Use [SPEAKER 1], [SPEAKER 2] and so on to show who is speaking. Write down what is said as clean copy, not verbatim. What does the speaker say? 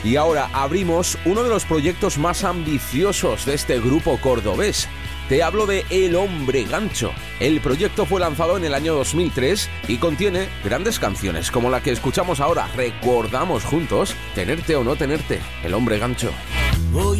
[SPEAKER 1] Y ahora abrimos uno de los proyectos más ambiciosos de este grupo cordobés. Te hablo de El Hombre Gancho. El proyecto fue lanzado en el año 2003 y contiene grandes canciones como la que escuchamos ahora. Recordamos juntos Tenerte o no tenerte, El Hombre Gancho.
[SPEAKER 2] Voy